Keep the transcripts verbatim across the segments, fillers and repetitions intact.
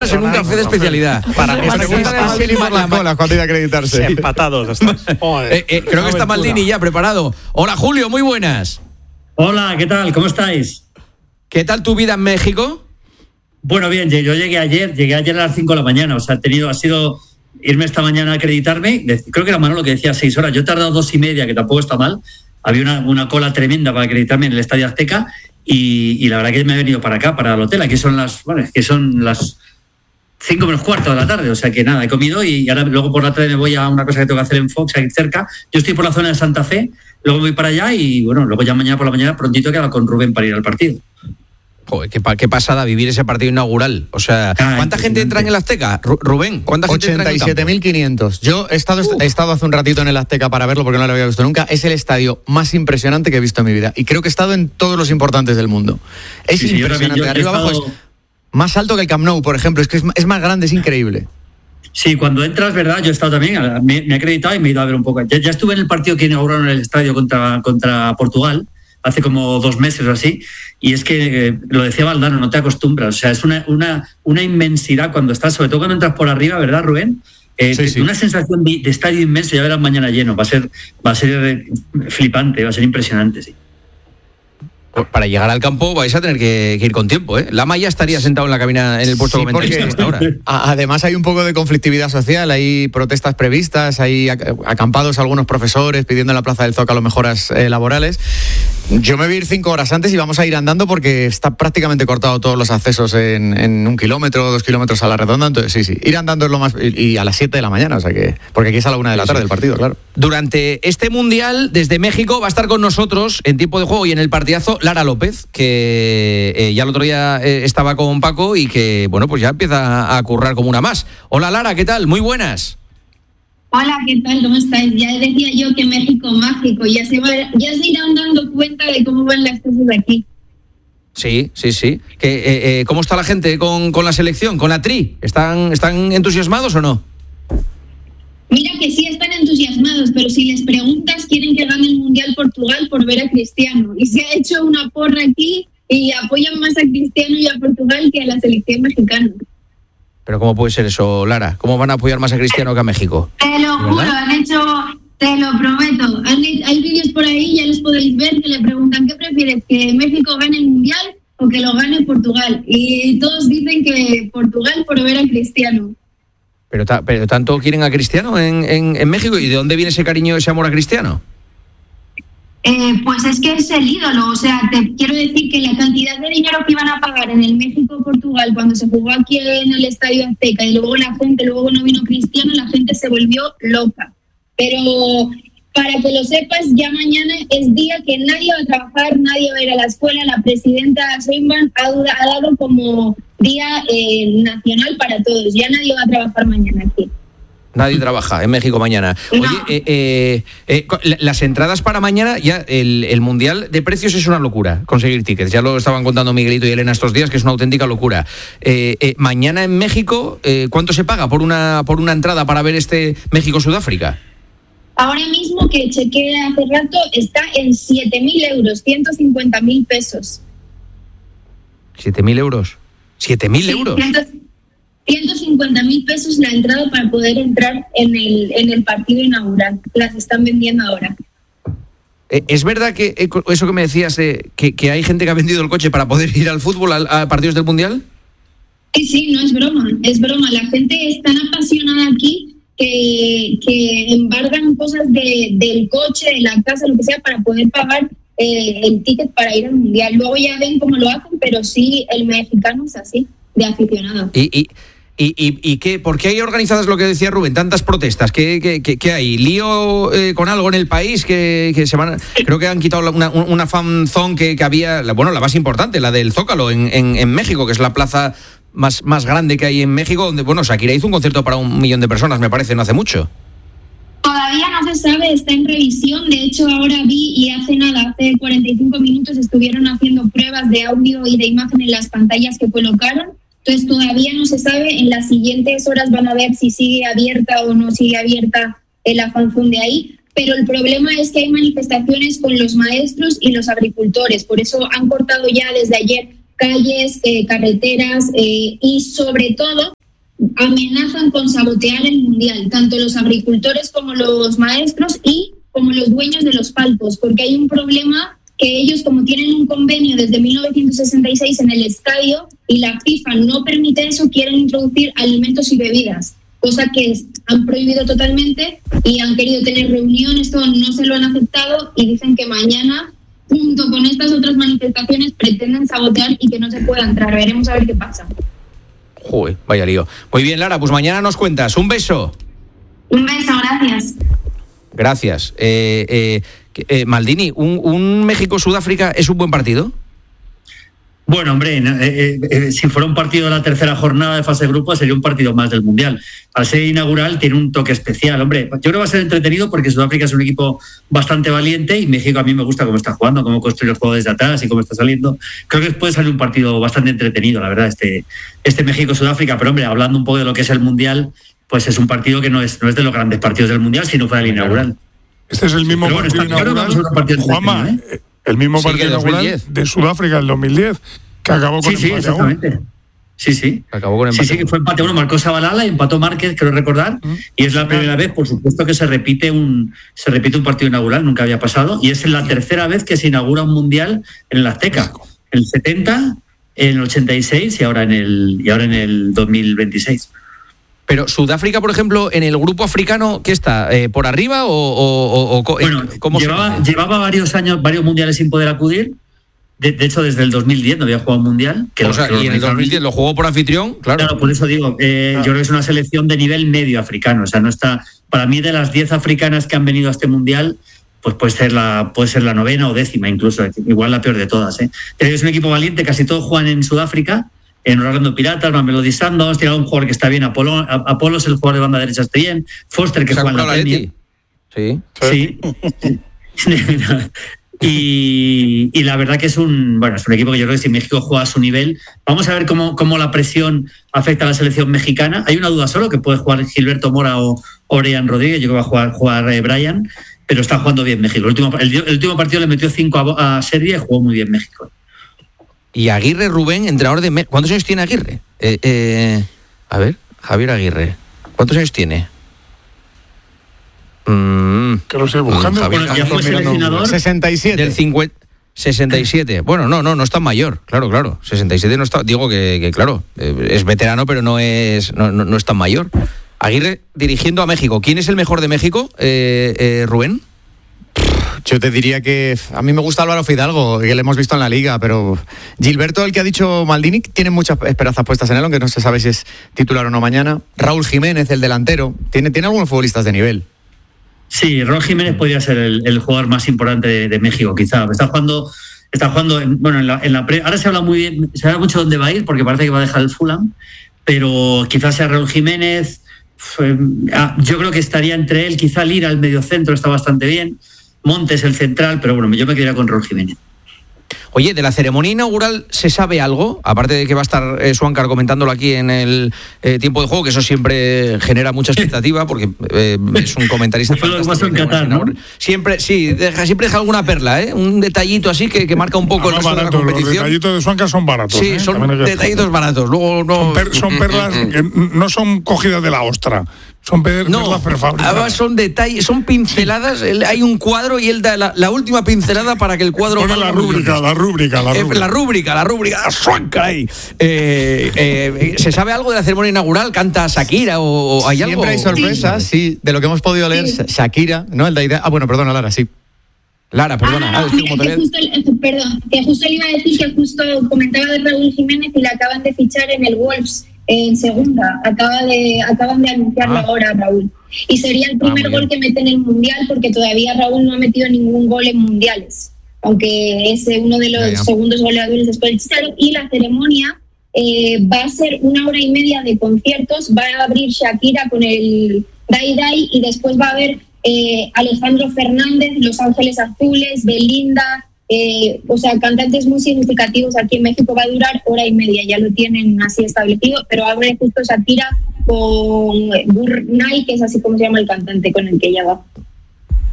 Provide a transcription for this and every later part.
horas en un café de especialidad. Para mí es fácil y más las colas cuando hay que acreditarse. Empatados. eh, eh, creo que está Maldini ya preparado. Hola, Julio, muy buenas. Hola, ¿qué tal? ¿Cómo estáis? ¿Qué tal tu vida en México? Bueno, bien, yo llegué ayer, llegué ayer a las cinco de la mañana, o sea, he tenido, ha sido irme esta mañana a acreditarme, creo que era Manolo que decía seis horas, yo he tardado dos y media, que tampoco está mal, había una, una cola tremenda para acreditarme en el Estadio Azteca y, y la verdad que me he venido para acá, para el hotel, aquí son las, bueno, es que son las cinco menos cuarto de la tarde, o sea que nada, he comido y ahora luego por la tarde me voy a una cosa que tengo que hacer en Fox, aquí cerca, yo estoy por la zona de Santa Fe, luego voy para allá y bueno, luego ya mañana por la mañana prontito quedo con Rubén para ir al partido. Joder, qué, qué pasada vivir ese partido inaugural. O sea, ¿cuánta gente entra en el Azteca? Rubén, ¿cuánta gente entra en el campo? ochenta y siete mil quinientos. Yo he estado, uh. he estado hace un ratito en el Azteca para verlo porque no lo había visto nunca. Es el estadio más impresionante que he visto en mi vida. Y creo que he estado en todos los importantes del mundo. Es sí, impresionante. Sí, de arriba abajo estado... es más alto que el Camp Nou, por ejemplo. Es que es, es más grande, es increíble. Sí, cuando entras, ¿verdad? Yo he estado también, me, me he acreditado y me he ido a ver un poco. Ya, ya estuve en el partido que inauguraron el estadio contra, contra Portugal, hace como dos meses o así, y es que, eh, lo decía Valdano, no te acostumbras, o sea, es una, una, una inmensidad cuando estás, sobre todo cuando entras por arriba, ¿verdad, Rubén? Eh, sí, sí. Una sensación de, de estadio inmenso, ya verás mañana lleno, va a ser, va a ser flipante, va a ser impresionante, sí. Para llegar al campo vais a tener que, que ir con tiempo, ¿eh? Lama ya estaría sentado en la cabina en el puesto sí, comentarista hasta ahora. Además hay un poco de conflictividad social, hay protestas previstas, hay acampados algunos profesores pidiendo en la Plaza del Zócalo mejoras eh, laborales. Yo me voy a ir cinco horas antes y vamos a ir andando porque está prácticamente cortado todos los accesos en, en un kilómetro, dos kilómetros a la redonda, entonces sí, sí, ir andando es lo más... Y, y a las siete de la mañana, o sea que... Porque aquí es a la una de la tarde sí, sí. el partido, claro. Durante este Mundial, desde México, va a estar con nosotros en tiempo de juego y en el partidazo Lara López, que eh, ya el otro día eh, estaba con Paco y que, bueno, pues ya empieza a currar como una más. Hola Lara, ¿qué tal? Muy buenas. Hola, ¿qué tal? ¿Cómo estáis? Ya decía yo que México mágico, ya se, va, ya se irán dando cuenta de cómo van las cosas aquí. Sí, sí, sí. Que, eh, eh, ¿Cómo está la gente con, con la selección, con la Tri? ¿Están, ¿Están entusiasmados o no? Mira que sí están entusiasmados, pero si les preguntas quieren que gane el Mundial Portugal por ver a Cristiano. Y se ha hecho una porra aquí y apoyan más a Cristiano y a Portugal que a la selección mexicana. Pero ¿cómo puede ser eso, Lara? ¿Cómo van a apoyar más a Cristiano que a México? Te lo juro, han hecho, te lo prometo. Han, hay vídeos por ahí, ya los podéis ver, que le preguntan ¿qué prefieres? ¿Que México gane el Mundial o que lo gane Portugal? Y todos dicen que Portugal por ver a Cristiano. Pero, ta, pero tanto quieren a Cristiano en, en, en México. ¿Y de dónde viene ese cariño, ese amor a Cristiano? Eh, pues es que es el ídolo, o sea, te quiero decir que la cantidad de dinero que iban a pagar en el México-Portugal cuando se jugó aquí en el Estadio Azteca y luego la gente, luego no vino Cristiano, la gente se volvió loca. Pero para que lo sepas, ya mañana es día que nadie va a trabajar, nadie va a ir a la escuela, la presidenta Sheinbaum ha, ha dado como día eh, nacional para todos, ya nadie va a trabajar mañana aquí. Nadie trabaja en México mañana. Oye, no. eh, eh, eh, las entradas para mañana, ya el, el Mundial de precios es una locura, conseguir tickets. Ya lo estaban contando Miguelito y Elena estos días, que es una auténtica locura. Eh, eh, mañana en México, eh, ¿cuánto se paga por una, por una entrada para ver este México-Sudáfrica? Ahora mismo, que chequeé hace rato, está en siete mil euros, ciento cincuenta mil pesos. ¿siete mil euros? ¿siete mil sí, euros? ciento cincuenta mil pesos la entrada para poder entrar en el, en el partido inaugural. Las están vendiendo ahora. ¿Es verdad que eso que me decías, eh, que, que hay gente que ha vendido el coche para poder ir al fútbol, a, a partidos del Mundial? Sí, sí, no es broma, es broma. La gente es tan apasionada aquí que, que embargan cosas de, del coche, de la casa, lo que sea, para poder pagar eh, el ticket para ir al Mundial. Luego ya ven cómo lo hacen, pero sí, el mexicano es así, de aficionado. Y... y... ¿Y, y, y qué, por qué hay organizadas, lo que decía Rubén, tantas protestas? ¿Qué, qué, qué, qué hay? ¿Lío eh, con algo en el país? Que, que se van, creo que han quitado una, una fan zone que, que había, bueno, la más importante, la del Zócalo en, en, en México, que es la plaza más, más grande que hay en México, donde, bueno, Shakira hizo un concierto para un millón de personas, me parece, no hace mucho. Todavía no se sabe, está en revisión. De hecho, ahora vi y hace nada, hace cuarenta y cinco minutos estuvieron haciendo pruebas de audio y de imagen en las pantallas que colocaron. Entonces todavía no se sabe, en las siguientes horas van a ver si sigue abierta o no sigue abierta la fanzone de ahí, pero el problema es que hay manifestaciones con los maestros y los agricultores, por eso han cortado ya desde ayer calles, eh, carreteras eh, y sobre todo amenazan con sabotear el mundial, tanto los agricultores como los maestros y como los dueños de los palcos, porque hay un problema que ellos, como tienen un convenio desde mil novecientos sesenta y seis en el estadio y la FIFA no permite eso, quieren introducir alimentos y bebidas, cosa que han prohibido totalmente y han querido tener reuniones, todo no se lo han aceptado y dicen que mañana, junto con estas otras manifestaciones, pretenden sabotear y que no se pueda entrar. Veremos a ver qué pasa. Joder, vaya lío. Muy bien, Lara, pues mañana nos cuentas. Un beso. Un beso, gracias. Gracias. Eh, eh, eh, Maldini, ¿un, un México-Sudáfrica es un buen partido? Bueno, hombre, eh, eh, si fuera un partido de la tercera jornada de fase de grupo, sería un partido más del Mundial. Al ser inaugural tiene un toque especial. Hombre, yo creo que va a ser entretenido porque Sudáfrica es un equipo bastante valiente y México a mí me gusta cómo está jugando, cómo construye el juego desde atrás y cómo está saliendo. Creo que puede salir un partido bastante entretenido, la verdad, este, este México-Sudáfrica. Pero, hombre, hablando un poco de lo que es el Mundial, pues es un partido que no es, no es de los grandes partidos del Mundial, sino fuera el inaugural. Este es el mismo Pero bueno, partido está claro, inaugural, partido Juanma, ¿eh? el mismo Sí, partido inaugural de Sudáfrica del dos mil diez, que acabó con sí, sí, empate a uno. exactamente. Sí, sí. Acabó con empate. Sí, sí, que fue empate uno, marcó Zabalala y empató Márquez, creo recordar, mm. y es la primera vez, por supuesto, que se repite un se repite un partido inaugural, nunca había pasado, y es la tercera vez que se inaugura un mundial en el Azteca, en el setenta, en el ochenta y seis y ahora en el y ahora en el dos mil veintiséis. Pero Sudáfrica, por ejemplo, en el grupo africano, ¿qué está? Eh, ¿Por arriba o, o, o bueno, cómo llevaba, llevaba varios años, varios mundiales sin poder acudir? De, de hecho, desde el dos mil diez no había jugado un mundial. Que o sea, lo, que y en el dos mil diez lo jugó por anfitrión, claro. Claro, por eso digo, eh, ah. yo creo que es una selección de nivel medio africano. O sea, no está. Para mí, de las diez africanas que han venido a este mundial, pues puede ser la, puede ser la novena o décima, incluso, igual la peor de todas. ¿eh? Es un equipo valiente, casi todos juegan en Sudáfrica, en Orlando Piratas, Mamelodi Sundowns, tiene un jugador que está bien, Apolo, Apolos, el jugador de banda derecha está bien, Foster, que juega en la Premier. Sí. Sí. sí. Y, y la verdad que es un bueno es un equipo que yo creo que si México juega a su nivel, vamos a ver cómo, cómo la presión afecta a la selección mexicana. Hay una duda solo, que puede jugar Gilberto Mora o Orián Rodríguez, yo creo que va a jugar, jugar eh, Brian, pero está jugando bien México. El último, el, el último partido le metió cinco a, a Serbia y jugó muy bien México. Y Aguirre Rubén, entrenador de México. ¿Cuántos años tiene Aguirre? Eh, eh, a ver, Javier Aguirre. ¿Cuántos años tiene? Mm, que lo estoy buscando. Javier, bueno, ya fue seleccionador. sesenta y siete. Del cincuenta, sesenta y siete. Bueno, no, no, no es tan mayor. Claro, claro. sesenta y siete no está. Digo que, que claro, es veterano, pero no es, no, no, no es tan mayor. Aguirre dirigiendo a México. ¿Quién es el mejor de México, eh, eh, Rubén? Yo te diría que a mí me gusta Álvaro Fidalgo, que le hemos visto en la Liga, pero Gilberto, el que ha dicho Maldini, tiene muchas esperanzas puestas en él, aunque no se sabe si es titular o no mañana. Raúl Jiménez, el delantero, tiene, tiene algunos futbolistas de nivel. Sí, Raúl Jiménez podría ser el, el jugador más importante de, de México, quizá. Está jugando, está jugando en, bueno, en la, en la pre, ahora se habla muy bien, se habla mucho de dónde va a ir, porque parece que va a dejar el Fulham, pero quizás sea Raúl Jiménez. Fue, ah, yo creo que estaría entre él, quizá Lira, el mediocentro, está bastante bien. Montes, el central, pero bueno, yo me quedaría con Raúl Jiménez. Oye, ¿de la ceremonia inaugural se sabe algo? Aparte de que va a estar eh, Suáncar comentándolo aquí en el eh, tiempo de juego, que eso siempre genera mucha expectativa, porque eh, es un comentarista fantástico. En Qatar, ¿no? Siempre, sí, deja, siempre deja alguna perla, ¿eh? Un detallito así que, que marca un poco el resto barato, de la competición. Los detallitos de Suáncar son baratos. Sí, ¿eh? son detallitos baratos. Luego no... son, per, son perlas que no son cogidas de la ostra. Son perlas no, prefabricadas. Son detalles, son pinceladas. Sí. Hay un cuadro y él da la, la última pincelada para que el cuadro... Pone la rúbrica, la rúbrica, la rúbrica. La rúbrica, la rúbrica. ¡Suáncar ahí! Eh, eh, ¿Se sabe algo de la ceremonia inaugural? ¿Canta Shakira o, o hay Siempre algo? Siempre hay sorpresas, sí. sí. De lo que hemos podido leer, sí. Shakira, ¿no? El de idea. Ah, bueno, perdona, Lara, sí. Lara, perdona. Ah, no, ah, que justo, perdón, que justo le iba a decir que justo comentaba de Raúl Jiménez y le acaban de fichar en el Wolves, en segunda. Acaba de, acaban de anunciarlo ah. ahora, Raúl. Y sería el primer ah, gol que mete en el Mundial, porque todavía Raúl no ha metido ningún gol en Mundiales, aunque es uno de los ya, ya. segundos goleadores después del Chicharo. Y la ceremonia eh, va a ser una hora y media de conciertos. Va a abrir Shakira con el Dai Dai y después va a haber eh, Alejandro Fernández, Los Ángeles Azules, Belinda, eh, o sea, cantantes muy significativos aquí en México. Va a durar hora y media, ya lo tienen así establecido, pero abre justo Shakira con Burnay, que es así como se llama el cantante con el que ella va.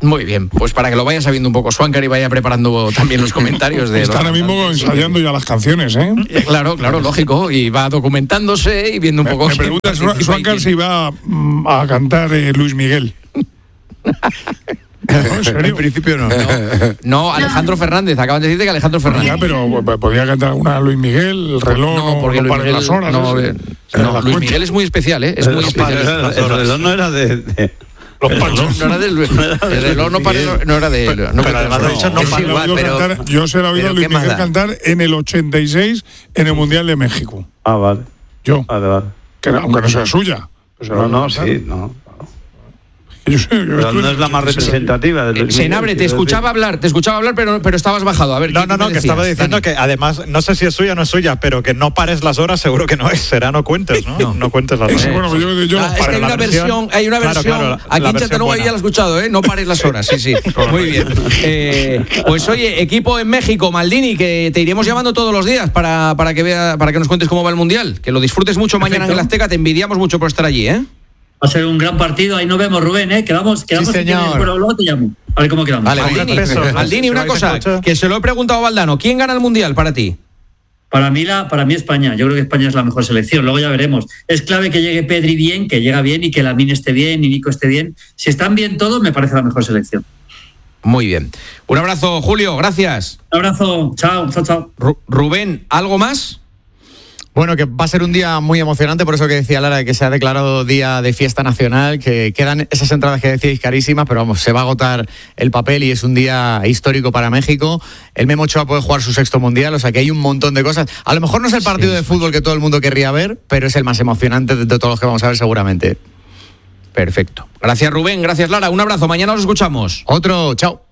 Muy bien, pues para que lo vaya sabiendo un poco Swankar y vaya preparando también los comentarios de... Está ahora mismo ensayando ya las canciones, ¿eh? Claro, claro, lógico, y va documentándose y viendo un poco... Me, me pregunta Swankar si va mm, a cantar eh, Luis Miguel. No, ¿en serio? En principio no. No, no, Alejandro Fernández, acaban de decirte que Alejandro Fernández. Ya, pero podía cantar alguna Luis Miguel, el reloj, no, porque no, Luis no Miguel, las horas. no, ¿eh? no, las Luis cuentas. Miguel es muy especial, ¿eh? Es muy especial. El reloj no era de... de... Los panchos. No era del, el reloj no, pare- no era de... Pero, no, pero además no, de eso no Yo se para lo he igual, oído pero... cantar- Yo se lo he oído a pero Luis ¿qué más Miguel da? cantar en el ochenta y seis en el Mundial de México. Ah, vale. Yo, Vale, vale. que, aunque no sea suya. Pues se lo No, he no, oído cantar. sí, no. Yo sé, yo Pero estuve no en es la más el ochenta y seis. representativa. de Luis Miguel, Senabre, te quiero escuchaba decir. hablar, te escuchaba hablar, pero, pero estabas bajado. A ver, No, ¿qué- no, qué no, me que estaba decías, diciendo Dani? que además, no sé si es suya o no es suya, pero que no pares las horas, seguro que no es. Será no cuentes, ¿no? No, no cuentes las horas. Ese, bueno, pues yo, yo Ah, los es que paro. hay la una versión- versión, hay una claro, versión. claro, la- aquí la en versión Chattanooga buena. ya lo he escuchado, ¿eh? No pares las horas, sí, sí. Muy bien. Eh, pues oye, equipo en México, Maldini, que te iremos llamando todos los días para, para que vea, para que nos cuentes cómo va el Mundial. Que lo disfrutes mucho mañana en el Azteca, te envidiamos mucho por estar allí, ¿eh? Va a ser un gran partido, ahí nos vemos, Rubén, ¿eh? Quedamos, quedamos Sí, si quieres, señor. pero luego te llamo. A ver cómo quedamos. Vale, Vale, Maldini, peso. Maldini, Si una vais en cosa, coche. que se lo he preguntado a Valdano. ¿Quién gana el Mundial para ti? Para mí, la, para mí España, yo creo que España es la mejor selección, luego ya veremos. Es clave que llegue Pedri bien, que llega bien y que Lamine esté bien y Nico esté bien. Si están bien todos, me parece la mejor selección. Muy bien. Un abrazo, Julio, gracias. Un abrazo, chao, chao, chao. Ru- Rubén, ¿algo más? Bueno, que va a ser un día muy emocionante, por eso que decía Lara, que se ha declarado día de fiesta nacional, que quedan esas entradas que decíais carísimas, pero vamos, se va a agotar el papel y es un día histórico para México. El Memo Ochoa puede jugar su sexto mundial, o sea que hay un montón de cosas. A lo mejor no es el partido Sí, de fútbol que todo el mundo querría ver, pero es el más emocionante de todos los que vamos a ver seguramente. Perfecto. Gracias, Rubén, gracias, Lara. Un abrazo, mañana nos escuchamos. Otro, chao.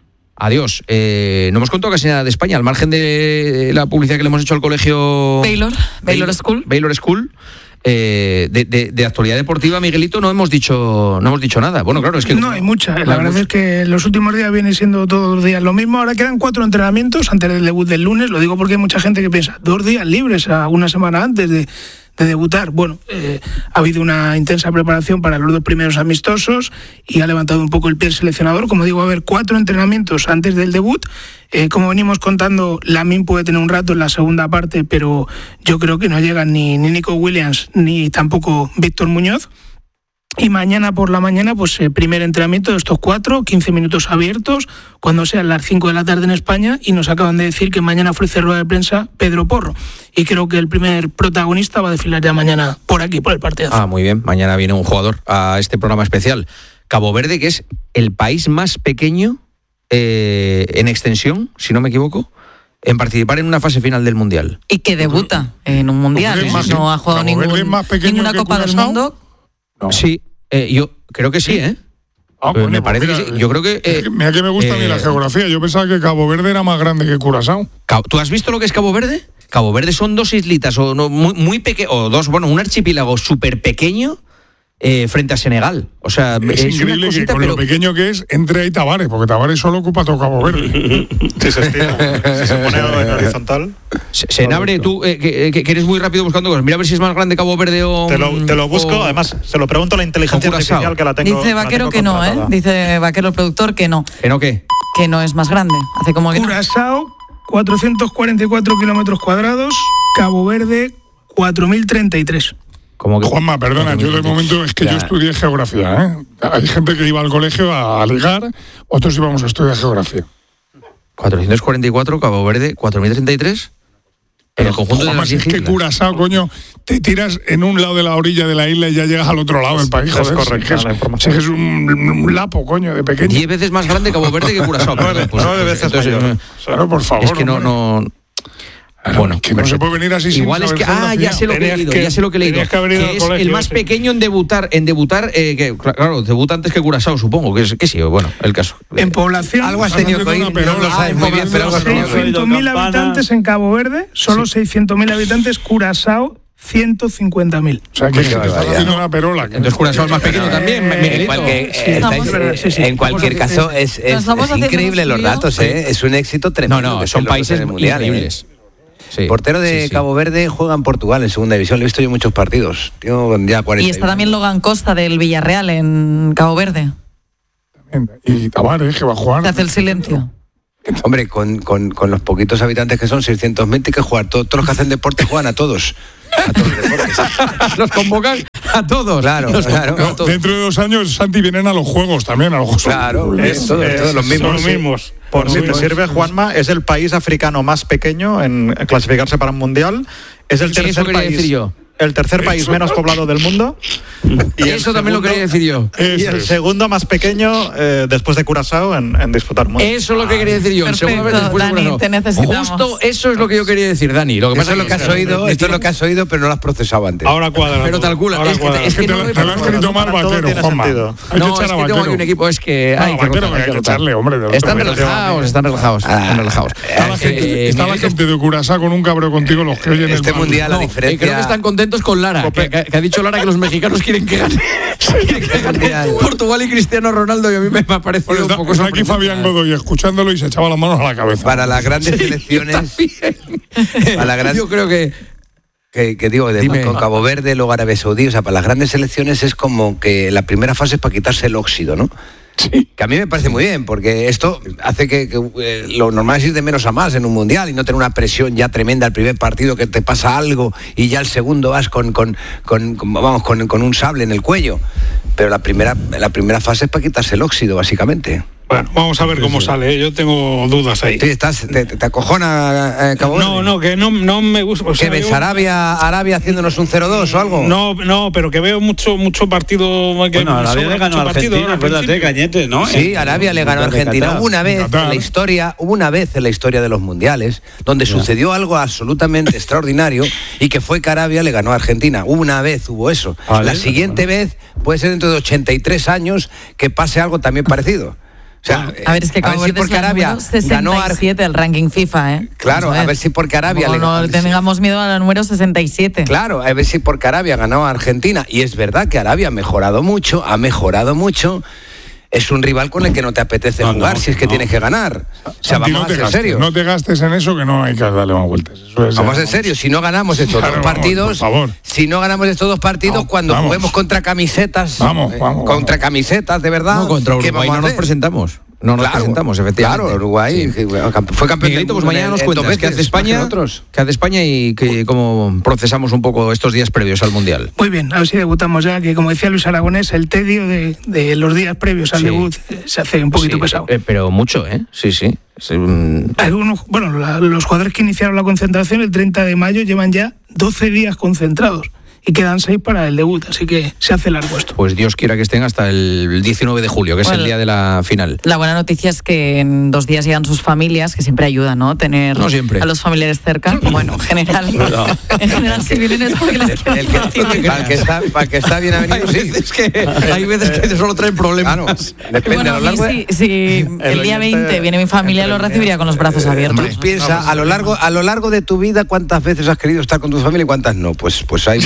Adiós. Eh, no hemos contado casi nada de España, al margen de la publicidad que le hemos hecho al colegio... Baylor, Baylor School. Baylor School. Eh, de, de, de actualidad deportiva, Miguelito, no hemos dicho no hemos dicho nada. Bueno, claro, es que... No hay mucha. La No hay verdad mucha. es que los últimos días viene siendo todos los días lo mismo. Ahora quedan cuatro entrenamientos antes del debut del lunes. Lo digo porque hay mucha gente que piensa, dos días libres a una semana antes de, de debutar. Bueno, eh, ha habido una intensa preparación para los dos primeros amistosos y ha levantado un poco el pie el seleccionador. Como digo, va a haber cuatro entrenamientos antes del debut. Eh, como venimos contando, Lamine puede tener un rato en la segunda parte, pero yo creo que no llegan ni, ni Nico Williams ni tampoco Víctor Muñoz. Y mañana por la mañana, pues eh, primer entrenamiento de estos cuatro, quince minutos abiertos, cuando sean las cinco de la tarde en España, y nos acaban de decir que mañana ofrece rueda de prensa Pedro Porro. Y creo que el primer protagonista va a desfilar ya mañana por aquí, por el partidazo. Ah, muy bien. Mañana viene un jugador a este programa especial. Cabo Verde, que es el país más pequeño eh, en extensión, si no me equivoco, en participar en una fase final del Mundial. Y que debuta en un mundial, Cabo ¿eh? Verde es No más- ha jugado Cabo Verde es ningún, más pequeño ninguna que Copa del Curazao. Mundo. No. Sí, eh, yo creo que sí, ¿eh? Ah, Eh, coño, me parece pues que mira, sí. Yo creo que... eh, mira que me gusta a mí la eh, geografía. Yo pensaba que Cabo Verde era más grande que Curazao. Cabo- ¿Tú has visto lo que es Cabo Verde? Cabo Verde son dos islitas, o no, muy, muy pequeños, o dos, bueno, un archipiélago súper pequeño eh, frente a Senegal. O sea, Es, es, una increíble que cosita, con pero... lo pequeño que es, entre ahí Tavares, porque Tavares solo ocupa todo Cabo Verde. Si se estira, si se pone en horizontal. Se- Senabre, tú eh, que, que- que eres muy rápido buscando cosas. Mira a ver si es más grande Cabo Verde o... Te lo, te lo busco, o- además se lo pregunto a la inteligencia o Curazao. artificial que la tengo. Dice la Vaquero tengo que no, ¿eh? contratada. Dice Vaquero el productor que no, ¿Que no qué? que no es más grande. Hace como que no. Curazao, cuatrocientos cuarenta y cuatro kilómetros cuadrados. Cabo Verde, cuatro mil treinta y tres. Como que... Juanma, perdona, yo de momento es que yo estudié geografía, ¿eh? Hay gente que iba al colegio a, a ligar, otros íbamos a estudiar geografía. cuatrocientos cuarenta y cuatro, Cabo Verde, cuatro mil treinta y tres. En el conjunto Juanma, de las si es que islas. Curazao, coño, te tiras en un lado de la orilla de la isla y ya llegas al otro lado del país, Es joder. correcta si es que es, la información. si es que es un, un lapo, coño, de pequeño. Diez veces más grande Cabo Verde que Curazao. Nueve, Pues, nueve pues, veces entonces, mayor. eh, Claro, por favor. Es que no... hombre. no Claro, bueno, que no se perfecto. puede venir así sin Igual es saber que ah ya geografía. sé lo que he Tenías leído, que- ya sé lo que he leído, tenías que haber ido que al es colegio, el más sí. pequeño en debutar, en debutar eh, que claro, debuta antes que Curazao, supongo, que es que sí, bueno, el caso. En población, Algo has tenido que oír, Una perola. no lo sabes muy bien, pero algo has tenido que oír. seiscientos mil habitantes en Cabo Verde, solo seiscientos mil habitantes. Curazao, ciento cincuenta mil. O sea, que, que te estás haciendo una perola. que- Entonces Curazao es más pequeño también, Eh, Miguelito. En cualquier, Sí, eh, estamos- estáis- sí, sí. en cualquier Estamos- caso, es, es- Nos estamos es haciendo increíble unos los líos. datos, ¿eh? Es un éxito No, tremendo. no, que son estén los países dos en el Mundial, ¿eh? increíbles. Sí, Portero de sí, sí. Cabo Verde juega en Portugal, en segunda división. Lo he visto yo en muchos partidos. Tengo ya cuarenta. Y está también Logan Costa del Villarreal en Cabo Verde. Y Tavares, que va a jugar. Te hace el silencio. Hombre, con, con, con los poquitos habitantes que son, seiscientos mil, hay que jugar. Todos, todos los que hacen deporte juegan a todos. A todos los deportes. Los convocan a todos. Claro, los claro. No, dentro de dos años, Santi, vienen a los juegos también, a los juegos. Claro, es, todos, Es- todos los mismos. son los mismos. Por Los si te mismos. sirve, Juanma, es el país africano más pequeño en clasificarse para un mundial. Es el Sí, eso tercer quería país. decir yo. El tercer país Eso. menos poblado del mundo. Y Eso el también lo segundo- quería decir yo. Y Eso el es. segundo más pequeño eh, después de Curazao en, en disputar mundial. Eso es lo que quería decir yo. Perfecto, Seguramente después de Dani, Curazao. te necesitamos. Justo eso es lo que yo quería decir, Dani. Lo que pasa Eso es lo que has oído, esto es lo que has oído, pero no lo has procesado antes. Ahora cuadra. Pero todo. tal cual. Ahora Es que, cuadra. es que te, no lo- me te lo has escrito mal, Todo Vaquero, tiene Juanma. sentido. Hay No, que es echar que a tengo aquí Vaquero. un equipo, es que No, hay que Vaquero, rotar, hay hay que rotar. echarle, hombre. de Están verdad. relajados, están relajados, están relajados. Está la gente, Eh, está la Miguel, gente de Curazao con un cabreo contigo, los que oyen Este el mal. mundial, la no, eh, diferencia... creo que están contentos con Lara, que, que- que ha dicho Lara que los mexicanos quieren que gane, quieren que gane Portugal y Cristiano Ronaldo, y a mí me ha parecido Bueno, un está, poco está aquí sorprendente. Fabián Godoy escuchándolo y se echaba las manos a la cabeza. Para las grandes selecciones... Para la gran- Yo creo que que, que digo, de, Dime. con Cabo Verde, luego Arabia Saudí, o sea, para las grandes selecciones es como que la primera fase es para quitarse el óxido, ¿no? Que a mí me parece muy bien, porque esto hace que, que, eh, lo normal es ir de menos a más en un mundial y no tener una presión ya tremenda al primer partido, que te pasa algo y ya el segundo vas con, con, con, con- vamos, con, con un sable en el cuello. Pero la primera, la primera fase es para quitarse el óxido, básicamente. Bueno, vamos a ver cómo sale. ¿eh? Yo tengo dudas ahí. Sí, estás, te, te acojona, eh, Cabo Verde. No, no, que no, no me gusta. O ¿Qué sea, ves? yo- Arabia, Arabia haciéndonos un cero dos o algo? No, no, pero que veo mucho, mucho partido. Que Bueno, me Arabia sobra le ganó mucho a partido Argentina, ahora al acuérdate, principio. Cañete, ¿no? Sí, En- Arabia le ganó a en Qatar. Argentina. Hubo una vez Qatar. en la historia, hubo una vez en la historia de los mundiales donde sucedió algo absolutamente extraordinario y que fue que Arabia le ganó a Argentina. Una vez hubo eso. Vale, la siguiente vez puede ser dentro de ochenta y tres años que pase algo también parecido. O sea, A ver, es que a ver Cabo si Verde es porque la Arabia número ganó a Ar- sesenta y siete del ranking FIFA, ¿eh? Claro, Vamos a ver si porque Arabia No, le no tengamos miedo a la número sesenta y siete. Claro, a ver si porque Arabia ganó a Argentina. Y es verdad que Arabia ha mejorado mucho, ha mejorado mucho. Es un rival con el que no te apetece No, jugar no, si es que no. tienes que ganar. O sea, Santi, vamos no a te ser gastes, serios. no te gastes en eso, que no hay que darle más vueltas. Eso es, Vamos a ser ya, serios, si no ganamos estos Claro, dos vamos, partidos, por favor. si no ganamos estos dos partidos, Vamos, cuando vamos. juguemos contra camisetas, Vamos, eh, vamos, contra vamos. camisetas, de verdad, no, contra ¿qué Uruguay vamos a no nos hacer? presentamos. No nos Claro, presentamos, efectivamente. Claro, Uruguay Sí. fue campeón Miguelito, pues del mañana mundo nos en- en dos cuentas qué hace veces, más que España, nosotros. qué hace España y que, cómo procesamos un poco estos días previos al Mundial. Muy bien, a ver si debutamos ya, que como decía Luis Aragonés, el tedio de, de los días previos al Sí. debut eh, se hace un poquito Sí, pesado. eh, pero mucho, ¿eh? Sí, sí. Sí, mm, Algunos, bueno, la- los jugadores que iniciaron la concentración el treinta de mayo llevan ya doce días concentrados y quedan seis para el debut, así que se hace largo esto. Pues Dios quiera que estén hasta el diecinueve de julio, que es Bueno, el día de la final. La buena noticia es que en dos días llegan sus familias, que siempre ayuda, ¿no? Tener No siempre. a los familiares cerca. Bueno, en general. En general, si vienen es porque les El que, para el que está, para el que está bien Hay avenido, sí. veces que, hay veces que solo traen problemas. Claro, depende Bueno, a a lo mí largo de- si, si el día veinte viene mi familia, lo recibiría con los brazos abiertos. Pues piensa, a lo largo, a lo largo de tu vida, ¿cuántas veces has querido estar con tu familia y cuántas no? Pues, pues hay,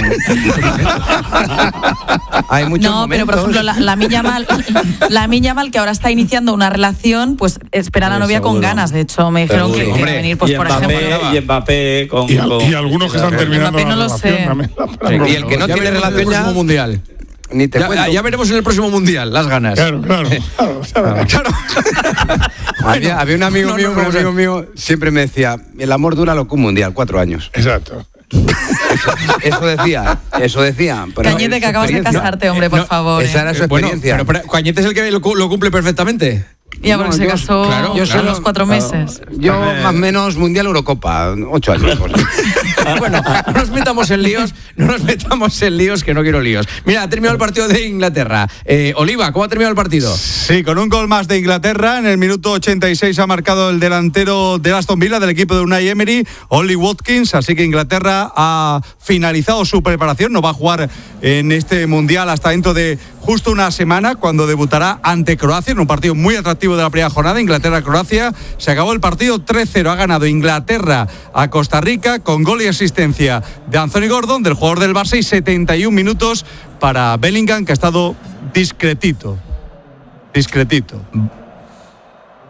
hay muchos No, pero por momentos. ejemplo, la, la Minya Mal, la Minya Mal, que ahora está iniciando una relación, pues espera a la novia con seguro. ganas. De hecho, me dijeron que, que Hombre, iba a venir, pues y por Mbappé, ejemplo. y Mbappé con... Y, al- con- y algunos que están terminando Mbappé no la lo relación sé. también. Sí, y el que no Ya tiene veremos en el relación ya, próximo mundial. ni te Ya, cuento. ya veremos en el próximo mundial las ganas. Claro, claro. claro, claro. Claro. había, había un amigo No, mío, no, un no, amigo o sea- mío, siempre me decía, el amor dura lo que un mundial, cuatro años. Exacto. Eso decía, eso decía. pero Cañete, es que su acabas de experiencia. casarte, hombre, por no, favor. Esa ¿eh? era su Eh, bueno, experiencia. pero, pero Cañete es el que lo, cu- lo cumple perfectamente. Ya, porque No, se yo- casó claro, yo claro. los cuatro meses. Yo más o menos mundial Eurocopa, ocho años. pues. Bueno, no nos metamos en líos, no nos metamos en líos, que no quiero líos. Mira, ha terminado el partido de Inglaterra. Eh, Oliva, ¿cómo ha terminado el partido? Sí, con un gol más de Inglaterra. En el minuto ochenta y seis ha marcado el delantero de Aston Villa, del equipo de Unai Emery, Ollie Watkins. Así que Inglaterra ha finalizado su preparación. No va a jugar en este Mundial hasta dentro de justo una semana, cuando debutará ante Croacia, en un partido muy atractivo de la primera jornada. Inglaterra-Croacia. Se acabó el partido tres cero. Ha ganado Inglaterra a Costa Rica con gol y asistencia de Anthony Gordon, del jugador del Barça, y setenta y un minutos para Bellingham, que ha estado discretito. Discretito.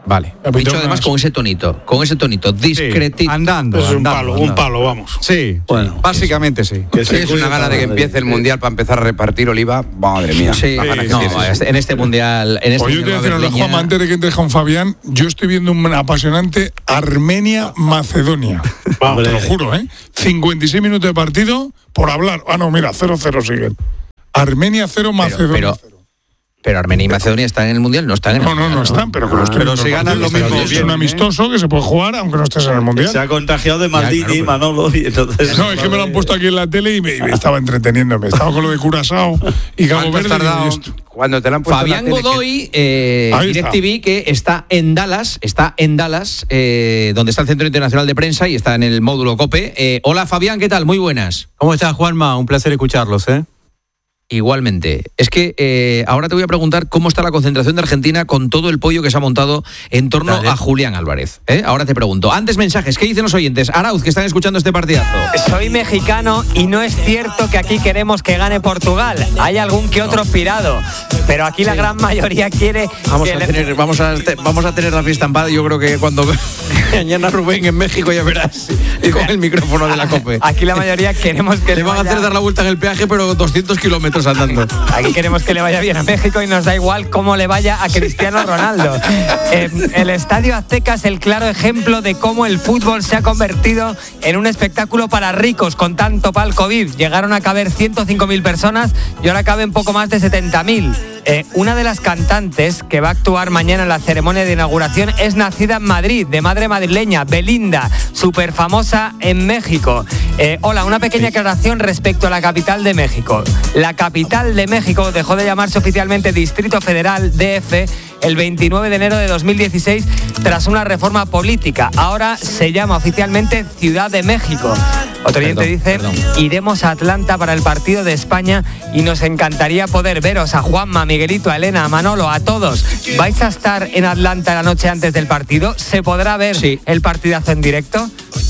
Vale. Dicho además con ese tonito, con ese tonito, discretito. Sí, andando. Es un andando, palo, andando. un palo, vamos. Sí, Bueno, sí, básicamente sí. Que sí, es una gana de que empiece el mundial para empezar a repartir oliva. Madre mía. Sí, la gana que no, tienes. en este mundial. En este Oye, yo te voy a decir una cosa, Juan, antes de que entres con Fabián, yo estoy viendo un apasionante Armenia-Macedonia. Te lo juro, ¿eh? cincuenta y seis minutos de partido por hablar. Ah, no, mira, cero cero siguen. Armenia cero, Macedonia pero, cero. Pero Armenia y Macedonia están en el mundial, no están en el No, no, mundial. no están, pero que lo estoy Pero viendo si el ganan partido. lo mismo Es bien, un amistoso que se puede jugar aunque no estés en el mundial. Se ha contagiado de Maldini, Ya, claro, Manolo, y entonces... No, es que me lo han puesto aquí en la tele y me, y me estaba entreteniéndome. Estaba con lo de Curazao y Cabo ¿Cuánto has Verde. tardado? Y esto. Cuando te la han puesto en la Fabián tele, que- Godoy, eh, Ahí está. DirecTV, que está en Dallas, está en Dallas, eh, donde está el Centro Internacional de Prensa y está en el módulo COPE. Eh, hola Fabián, ¿qué tal? Muy buenas. ¿Cómo estás, Juanma? Un placer escucharlos, ¿eh? Igualmente. Es que eh, ahora te voy a preguntar cómo está la concentración de Argentina con todo el pollo que se ha montado en torno Dale. a Julián Álvarez. ¿eh? Ahora te pregunto. Antes mensajes, ¿qué dicen los oyentes? Arauz, que están escuchando este partidazo. Soy mexicano y no es cierto que aquí queremos que gane Portugal. Hay algún que otro pirado, pero aquí la gran mayoría quiere Vamos que a, le- tener, vamos, a, te- vamos a tener la fiesta en paz. Yo creo que cuando mañana Rubén en México ya verás y con el micrófono de la COPE. Aquí la mayoría queremos que Le van a vaya- hacer dar la vuelta en el peaje, pero doscientos kilómetros andando. Aquí queremos que le vaya bien a México y nos da igual cómo le vaya a Cristiano Ronaldo. Eh, el Estadio Azteca es el claro ejemplo de cómo el fútbol se ha convertido en un espectáculo para ricos con tanto pal COVID. Llegaron a caber ciento cinco mil personas y ahora caben poco más de setenta mil. Eh, una de las cantantes que va a actuar mañana en la ceremonia de inauguración es nacida en Madrid, de madre madrileña, Belinda, súper famosa en México. Eh, hola, una pequeña aclaración respecto a la capital de México. La capital de México dejó de llamarse oficialmente Distrito Federal, D F, el veintinueve de enero de dos mil dieciséis tras una reforma política. Ahora se llama oficialmente Ciudad de México. Otro oyente dice, iremos a Atlanta para el partido de España y nos encantaría poder veros a Juanma, Miguelito, a Elena, a Manolo, a todos. ¿Vais a estar en Atlanta la noche antes del partido? ¿Se podrá ver Sí. el partidazo en directo?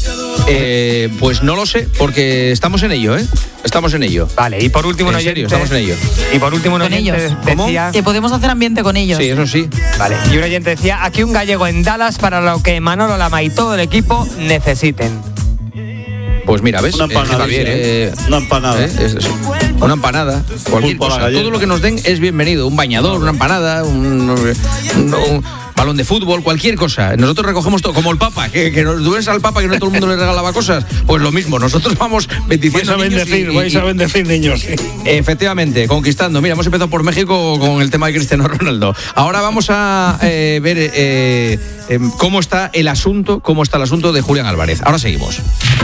Eh, pues no lo sé, porque estamos en ello, ¿eh? Estamos en ello. Vale, y por último un En oyente... serio, estamos en ello. Y por último un Con oyente ellos. ¿Cómo? decía... Que podemos hacer ambiente con ellos. Sí, eso sí. Vale, y un oyente decía, aquí un gallego en Dallas para lo que Manolo Lama y todo el equipo necesiten. Pues mira, ¿ves? Una Eh, empanadilla, Javier, eh, Una empanada. ¿eh? Es- es- una empanada, cualquier Pulpo a la cosa. gallega. Todo lo que nos den es bienvenido. Un bañador, una empanada, un, un- un balón de fútbol, cualquier cosa. Nosotros recogemos todo, como el Papa, que, que nos dues al Papa que no todo el mundo le regalaba cosas. Pues lo mismo, nosotros vamos Vais bendiciendo a niños bendecir, y- vais y- a bendecir niños. Sí. Efectivamente, conquistando. Mira, hemos empezado por México con el tema de Cristiano Ronaldo. Ahora vamos a eh, ver eh, eh, cómo está el asunto, cómo está el asunto de Julián Álvarez. Ahora seguimos.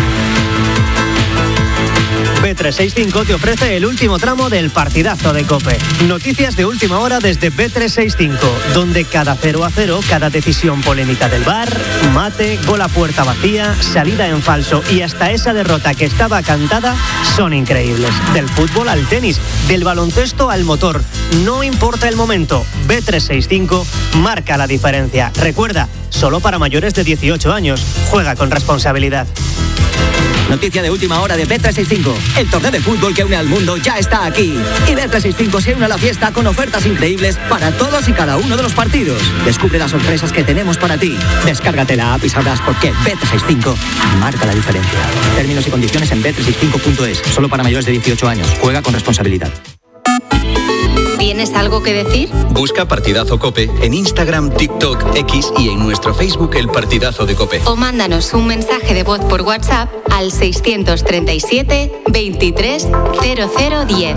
B trescientos sesenta y cinco te ofrece el último tramo del partidazo de COPE. Noticias de última hora desde B trescientos sesenta y cinco, donde cada cero a cero, cada decisión polémica del V A R, mate, gol a puerta vacía, salida en falso y hasta esa derrota que estaba cantada son increíbles. Del fútbol al tenis, del baloncesto al motor. No importa el momento, B trescientos sesenta y cinco marca la diferencia. Recuerda, solo para mayores de dieciocho años. Juega con responsabilidad. Noticia de última hora de B trescientos sesenta y cinco. El torneo de fútbol que une al mundo ya está aquí. Y B trescientos sesenta y cinco se une a la fiesta con ofertas increíbles para todos y cada uno de los partidos. Descubre las sorpresas que tenemos para ti. Descárgate la app y sabrás por qué B trescientos sesenta y cinco marca la diferencia. Términos y condiciones en B trescientos sesenta y cinco punto es. Solo para mayores de dieciocho años. Juega con responsabilidad. ¿Tienes algo que decir? Busca Partidazo COPE en Instagram, TikTok, X y en nuestro Facebook El Partidazo de COPE. O mándanos un mensaje de voz por WhatsApp al seiscientos treinta y siete, veintitrés, cero cero diez.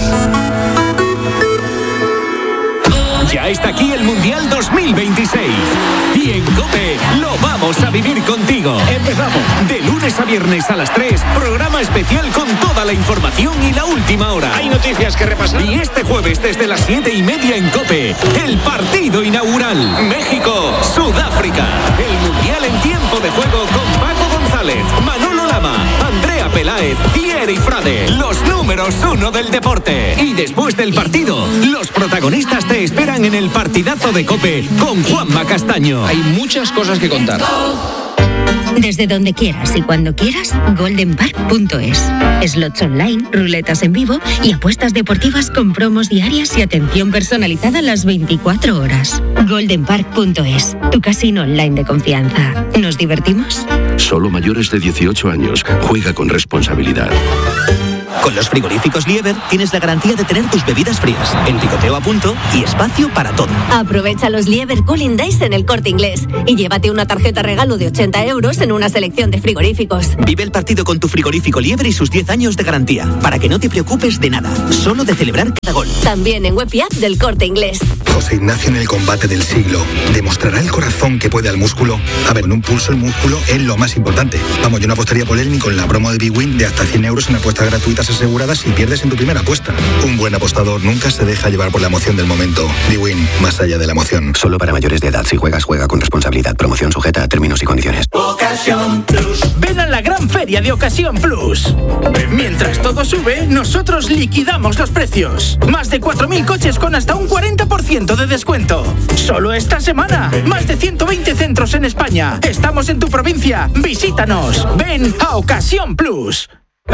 Ya está aquí el Mundial dos mil veintiséis. Y en COPE lo vamos a vivir contigo. Empezamos de lunes a viernes a las tres. Programa especial con toda la información y la última hora. Hay noticias que repasar. Y este jueves desde las siete y media en COPE, el partido inaugural. México, Sudáfrica. El Mundial en tiempo de juego con Paco González, Manolo Lama, Andrea Peláez y Eri Frade. Los números uno del deporte. Y después del partido, los protagonistas te esperan en el partidazo de COPE con Juanma Castaño. Hay muchas cosas que contar. Desde donde quieras y cuando quieras, golden park punto es. Slots online, ruletas en vivo y apuestas deportivas con promos diarias y atención personalizada las veinticuatro horas. golden park punto es, tu casino online de confianza. ¿Nos divertimos? Solo mayores de dieciocho años. Juega con responsabilidad. Con los frigoríficos Lieber tienes la garantía de tener tus bebidas frías, en picoteo a punto y espacio para todo. Aprovecha los Lieber Cooling Days en El Corte Inglés y llévate una tarjeta regalo de ochenta euros en una selección de frigoríficos. Vive el partido con tu frigorífico Lieber y sus diez años de garantía, para que no te preocupes de nada, solo de celebrar cada gol. También en web y app del Corte Inglés. José Ignacio en el combate del siglo. ¿Demostrará el corazón que puede al músculo? A ver, en un pulso el músculo es lo más importante. Vamos, yo no apostaría por él ni con la promo de Big Win de hasta cien euros en apuestas gratuitas aseguradas si pierdes en tu primera apuesta. Un buen apostador nunca se deja llevar por la emoción del momento. Big Win, más allá de la emoción. Solo para mayores de edad. Si juegas, juega con responsabilidad. Promoción sujeta a términos y condiciones. Ocasión Plus. Ven a la gran feria de Ocasión Plus. Mientras todo sube, nosotros liquidamos los precios. Más de cuatro mil coches con hasta un cuarenta por ciento de descuento. Solo esta semana. Más de ciento veinte centros en España. Estamos en tu provincia. Visítanos. Ven a Ocasión Plus.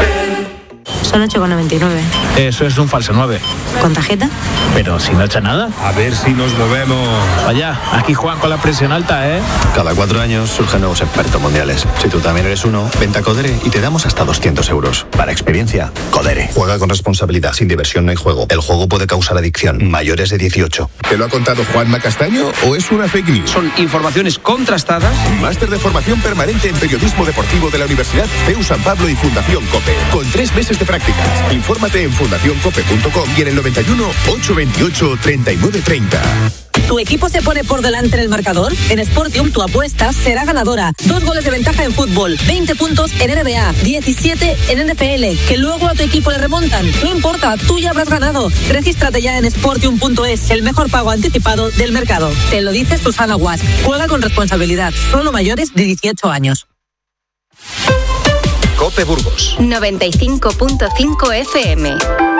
Son ocho con noventa y nueve. Eso es un falso nueve. ¿Con tarjeta? Pero si no echa nada. A ver si nos movemos. Vaya, aquí juegan con la presión alta, ¿eh? Cada cuatro años surgen nuevos expertos mundiales. Si tú también eres uno, vente a Codere y te damos hasta doscientos euros. Para experiencia, Codere. Juega con responsabilidad. Sin diversión no hay juego. El juego puede causar adicción. Mayores de dieciocho. ¿Te lo ha contado Juanma Castaño o es una fake news? Son informaciones contrastadas. Máster de formación permanente en periodismo deportivo de la Universidad C E U San Pablo y Fundación COPE. Con tres meses de prácticas. Infórmate en fundación cope punto com y en el noventa y uno, ochocientos veintiocho, treinta y nueve treinta. ¿Tu equipo se pone por delante en el marcador? En Sportium tu apuesta será ganadora. Dos goles de ventaja en fútbol, veinte puntos en N B A, diecisiete en N F L, que luego a tu equipo le remontan. No importa, tú ya habrás ganado. Regístrate ya en sportium punto es, el mejor pago anticipado del mercado. Te lo dice Susana Guas. Juega con responsabilidad. Solo mayores de dieciocho años. Cope Burgos. noventa y cinco punto cinco F M.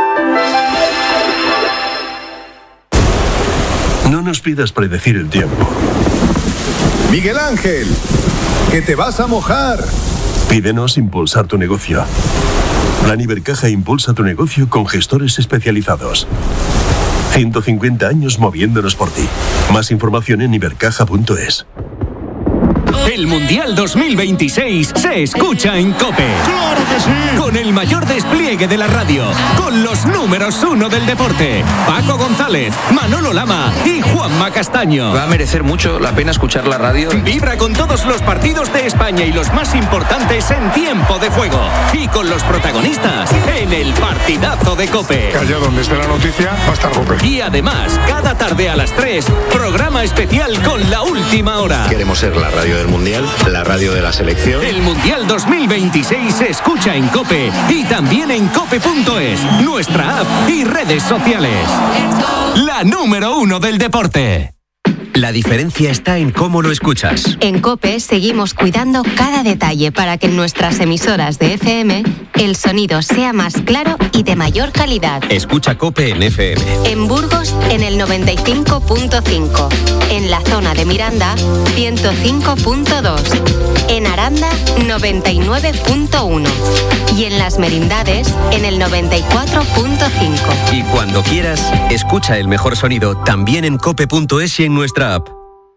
No nos pidas predecir el tiempo. Miguel Ángel, que te vas a mojar. Pídenos impulsar tu negocio. Plan Ibercaja impulsa tu negocio con gestores especializados. ciento cincuenta años moviéndonos por ti. Más información en ibercaja punto es. El Mundial dos mil veintiséis se escucha en COPE. ¡Claro que sí! Con el mayor despliegue de la radio, con los números uno del deporte, Paco González, Manolo Lama y Juanma Castaño. Va a merecer mucho la pena escuchar la radio. Vibra con todos los partidos de España y los más importantes en tiempo de juego. Y con los protagonistas en el partidazo de COPE. Que allá donde esté la noticia va a estar COPE. Y además, cada tarde a las tres, programa especial con la última hora. Queremos ser la radio del Mundial, la radio de la selección. El Mundial dos mil veintiséis se escucha en COPE y también en cope punto es, nuestra app y redes sociales. La número uno del deporte. La diferencia está en cómo lo escuchas. En COPE seguimos cuidando cada detalle para que en nuestras emisoras de F M el sonido sea más claro y de mayor calidad. Escucha COPE en F M. En Burgos, en el noventa y cinco punto cinco. En la zona de Miranda, ciento cinco punto dos. En Aranda, noventa y nueve punto uno. Y en Las Merindades, en el noventa y cuatro punto cinco. Y cuando quieras, escucha el mejor sonido también en cope punto es y en nuestra app.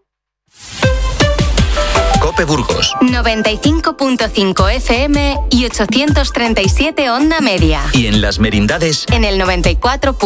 Cope Burgos. noventa y cinco punto cinco F M y ochocientos treinta y siete onda media. Y en Las Merindades, en el noventa y cuatro punto cinco.